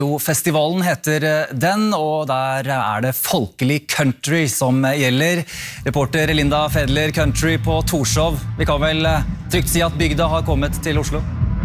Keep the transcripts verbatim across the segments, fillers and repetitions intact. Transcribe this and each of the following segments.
Festivalen heter den, og der er det folkelig country som gjelder. Reporter Linda Fedler, country på Torshov. Vi kan vel trygt si at bygda har kommet til Oslo?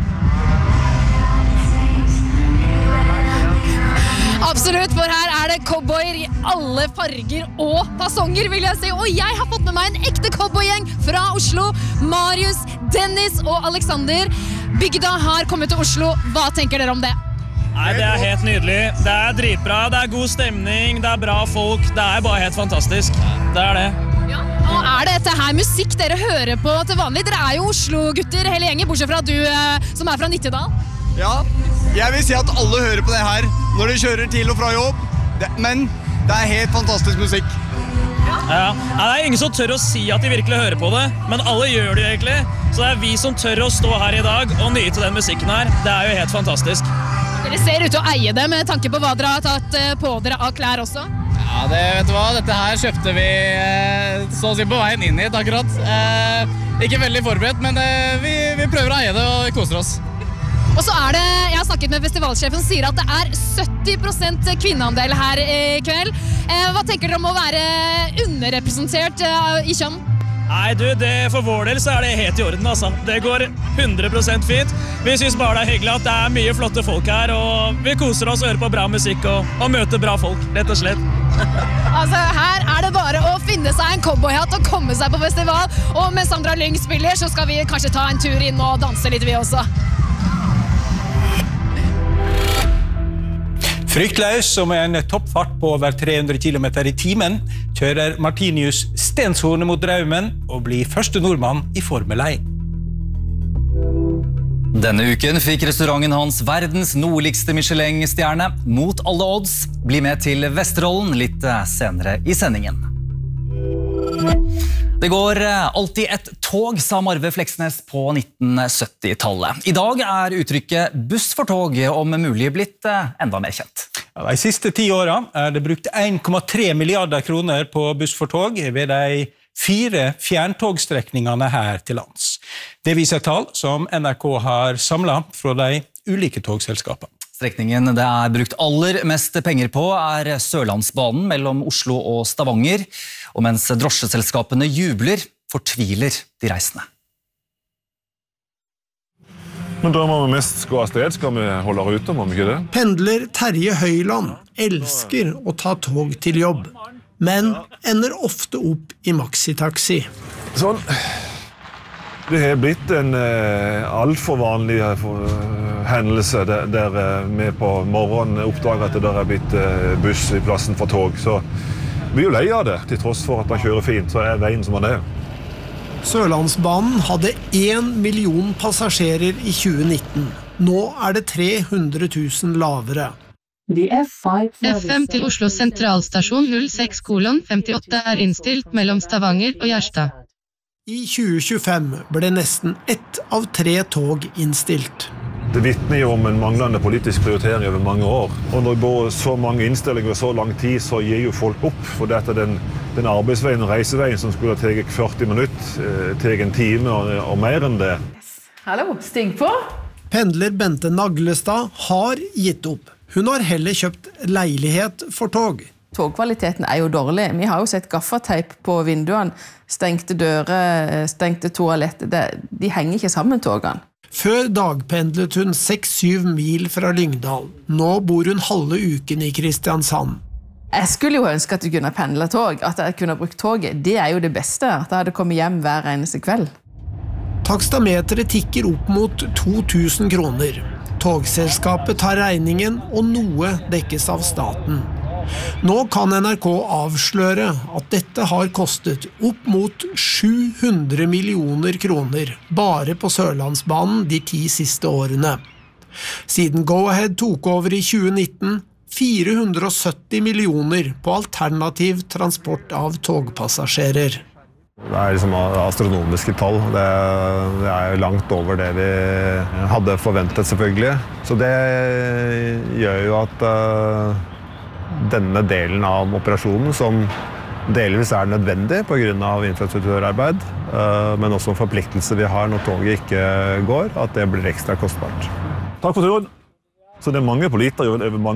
Absolutt, for her er det cowboyer i alle farger og fasonger, vil jeg si. Og jeg har fått med meg en ekte cowboygjeng fra Oslo. Marius, Dennis og Alexander. Bygda har kommet til Oslo. Hva tenker dere om det? Nei, det er helt nydelig. Det er dritbra, det er god stemning, det er bra folk. Det er bare helt fantastisk. Det er det. Ja, og er dette her musikk dere hører på til vanlig? Dere er jo Oslo-gutter, hele gjengen, bortsett fra du som er fra Nittedal. Ja, jeg vil si at alle hører på det her når de kjører til og fra jobb, det, men det er helt fantastisk musikk. Ja, det er ingen som tør å si at de virkelig hører på det, men alle gjør det egentlig. Så det er vi som tør å stå her i dag og nyte den musikken her. Det er jo helt fantastisk. Dere ser ut til å eie det med tanke på hva dere har tatt på dere av klær også. Ja, det, vet du hva, dette her kjøpte vi så å si på veien inn hit akkurat. Eh, ikke veldig forberedt, men eh, vi, vi prøver å eie det og koser oss. Og så er det, jeg har snakket med festivalsjefen som sier at det er sytti prosent kvinneandel her i kveld. Eh, hva tenker dere om å være underrepresentert eh, i kjønn? Nei, du, det, for vår del så er det helt i orden, altså. Det går hundre prosent fint. Vi synes bare det er hyggelig at det er mye flotte folk her, og vi koser oss og hører på bra musikk og, og møter bra folk, rett og slett. Altså, her er det bare å finne seg en cowboyhatt og komme seg på festival, og mens Sandra Lyng spiller, så skal vi kanskje ta en tur inn og danse litt vi også. Fryktløs, som er en toppfart på over tre hundre kilometer i timen, kjører Martinius Stenshorne mot draumen og blir første nordmann i Formel ett. Denne uken fikk restauranten hans verdens nordligste Michelin-stjerne. Mot alle odds, bli med til Vesterålen litt senere i sendingen. Det går alltid et tog, sa Marve Fleksnes på nitten sytti-tallet. I dag er uttrykket buss for tog om mulig blitt enda mer kjent. De siste ti årene er det brukt en komma tre milliarder kroner på buss for tog ved de fire fjerntogstrekningene her til lands. Det viser tall som N R K har samlet fra de ulike togselskapene. Strekningen det er brukt aller mest penger på er Sørlandsbanen mellom Oslo og Stavanger, og mens drosjeselskapene jubler, fortviler de reisende. Men da må vi mest gå av sted, skal vi holde ute, må vi ikke det? Pendler Terje Høyland elsker å ta tog til jobb, men ender ofte opp i maxitaxi. Sånn. Det har blitt en eh, alt for vanlig eh, hendelse der, der eh, vi på morgenen oppdager at det der er blitt eh, buss i plassen for tog. Så vi er jo lei av det, til tross for at man kjører fint, så er veien som man er. Sørlandsbanen hadde én million passasjerer i tjue nitten. Nå er det tre hundre tusen lavere. F M til Oslo sentralstasjon null seks kolon femtiåtte er innstilt mellom Stavanger og Gjerstad. I tjue tjuefem ble nesten ett av tre tog innstilt. Det vittner jo om en manglende politisk prioritering over mange år. Og når det går så mange innstillinger over så lang tid, så gir jo folk opp. For dette den, den arbeidsveien og reiseveien som skulle ha taget førti minutter, taget en time og, og mer enn det. Hallo, sting på! Pendler Bente Naglestad har gitt opp. Hun har heller kjøpt leilighet for tog. Togkvaliteten er jo dårlig. Vi har jo sett gaffateip på vinduene, stengte dører, stengte toaletter. De henger ikke sammen, togene. Før dagpendlet hun seks syv mil fra Lyngdal. Nå bor hun halve uken i Kristiansand. Jeg skulle jo ønske at du kunne pendle tog, at jeg kunne brukt toget. Det er jo det beste, at jeg hadde kommet hjem hver eneste kveld. Takstameteret tikker opp mot to tusen kroner. Togselskapet tar regningen, og noe dekkes av staten. Nå kan N R K avsløre at dette har kostet opp mot sju hundre millioner kroner bare på Sørlandsbanen de ti siste årene. Siden Go-Ahead tok over i tjue nitten, fire hundre og sytti millioner på alternativ transport av togpassasjerer. Det er liksom astronomiske tall. Det, det er langt over det vi hadde forventet, selvfølgelig. Så det gjør jo at uh, denne delen av operasjonen, som delvis er nødvendig på grunn av infrastrukturarbeid, men også en forpliktelse vi har når toget ikke går, at det blir ekstra kostbart. Takk for turen. Så det er mange politikere, mange